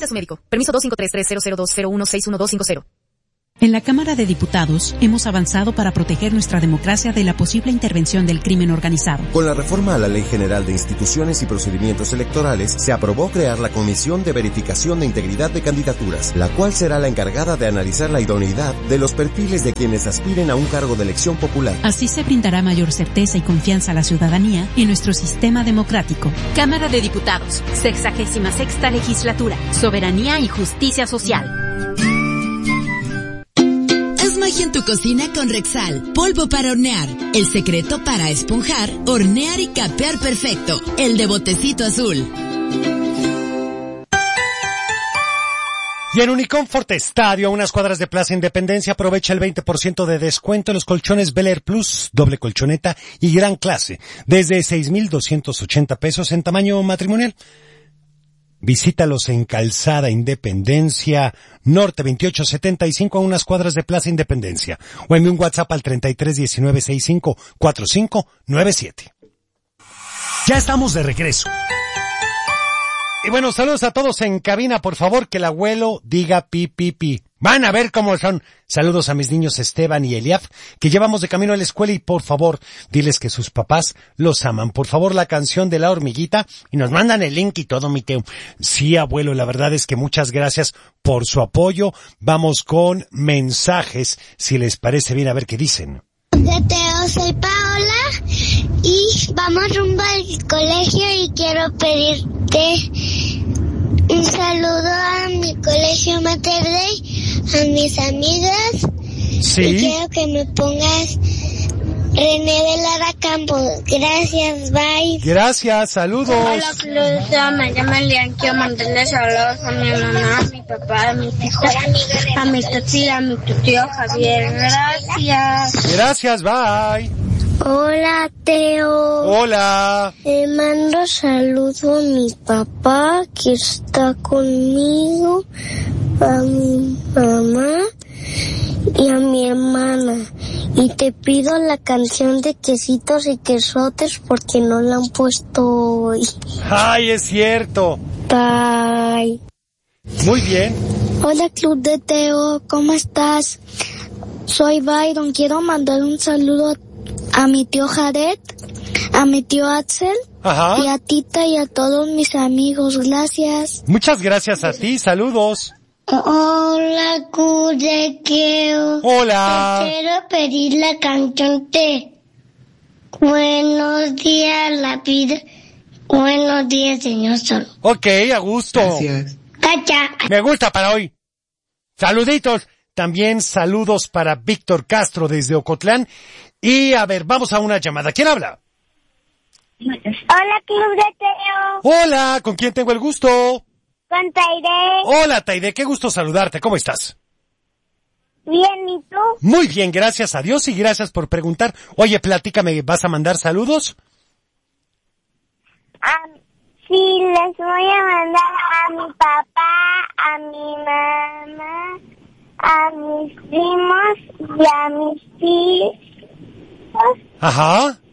su médico. Permiso 2533002016125. En la Cámara de Diputados hemos avanzado para proteger nuestra democracia de la posible intervención del crimen organizado. Con la reforma a la Ley General de Instituciones y Procedimientos Electorales, se aprobó crear la Comisión de Verificación de Integridad de Candidaturas, la cual será la encargada de analizar la idoneidad de los perfiles de quienes aspiren a un cargo de elección popular. Así se brindará mayor certeza y confianza a la ciudadanía en nuestro sistema democrático. Cámara de Diputados, 66ª Legislatura, Soberanía y Justicia Social. Haz magia en tu cocina con Rexal, polvo para hornear. El secreto para esponjar, hornear y capear perfecto. El de botecito azul. Y en Unicomfort Estadio, a unas cuadras de Plaza Independencia, aprovecha el 20% de descuento en los colchones Bel Air Plus, doble colchoneta y gran clase, desde 6,280 pesos en tamaño matrimonial. Visítalos en Calzada Independencia, Norte 2875, a unas cuadras de Plaza Independencia. O envíe un WhatsApp al 3319654597. Ya estamos de regreso. Y bueno, saludos a todos en cabina. Por favor, que el abuelo diga pi, pi, pi. Van a ver cómo son. Saludos a mis niños Esteban y Eliaf, que llevamos de camino a la escuela, y por favor, diles que sus papás los aman. Por favor, la canción de La Hormiguita, y nos mandan el link y todo, mi Teo. Sí, abuelo, la verdad es que muchas gracias por su apoyo. Vamos con mensajes, si les parece bien, a ver qué dicen. Teo, soy Paola y vamos rumbo al colegio y quiero pedirte un saludo a mi colegio Mater Dei, a mis amigas. Sí. Y quiero que me pongas René de Lara Campos. Gracias, bye. Gracias, saludos. Hola, Claudia, me llamo Elian. Quiero mandarle saludos a mi mamá, a mi papá, a mi tita, a mi tía, a mi tío Javier. Gracias. Gracias, bye. Hola, Teo. Hola. Le mando saludo a mi papá que está conmigo, a mi mamá y a mi hermana. Y te pido la canción de Quesitos y Quesotes porque no la han puesto hoy. Ay, es cierto. Bye. Muy bien. Hola, Club de Teo, ¿cómo estás? Soy Byron, quiero mandar un saludo a mi tío Jared, a mi tío Axel, Ajá. Y a Tita y a todos mis amigos. Gracias. Muchas gracias a ti, saludos. Hola, Club de Teo. Hola. Te quiero pedir la canción de Buenos días, la vida. Buenos días, señor Sol. Ok, a gusto. Gracias. Cacha. Me gusta para hoy. Saluditos. También saludos para Víctor Castro desde Ocotlán. Y a ver, vamos a una llamada. ¿Quién habla? Hola, Club de Teo. Hola, ¿con quién tengo el gusto? Con Taide. Hola, Taide, qué gusto saludarte. ¿Cómo estás? Bien, ¿y tú? Muy bien, gracias a Dios y gracias por preguntar. Oye, platícame, ¿vas a mandar saludos? Sí, les voy a mandar a mi papá, a mi mamá, a mis primos y a mis tíos. Ajá.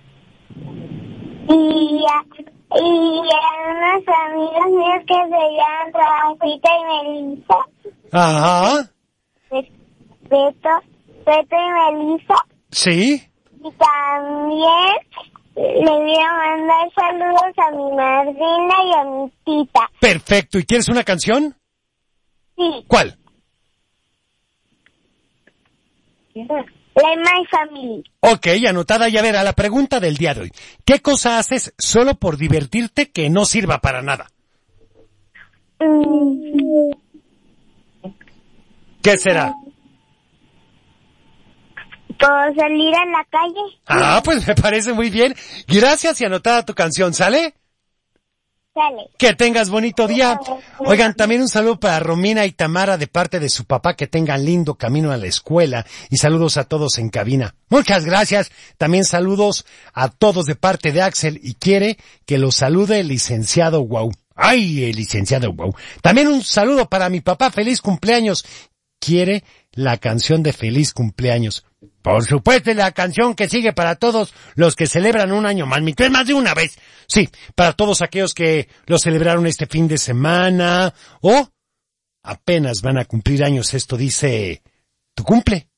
Y a unos amigos míos que se llaman Rafita y Melissa. Ajá. Beto y Melissa. Sí. Y también le voy a mandar saludos a mi madrina y a mi tita. Perfecto. ¿Y quieres una canción? Sí. ¿Cuál? Like My Family. Ok, anotada. Y a ver, a la pregunta del día de hoy. ¿Qué cosa haces solo por divertirte que no sirva para nada? ¿Qué será? ¿Puedo salir a la calle? Ah, pues me parece muy bien. Gracias y anotada tu canción, ¿sale? Sale. Que tengas bonito día. Oigan, también un saludo para Romina y Tamara de parte de su papá, que tengan lindo camino a la escuela, y saludos a todos en cabina. Muchas gracias. También saludos a todos de parte de Axel, y quiere que los salude el licenciado Wow. Ay, el licenciado Wow. También un saludo para mi papá, feliz cumpleaños. Quiere la canción de feliz cumpleaños. Por supuesto, es la canción que sigue para todos los que celebran un año más. Es más de una vez. Sí, para todos aquellos que lo celebraron este fin de semana o apenas van a cumplir años. Esto dice tu cumple.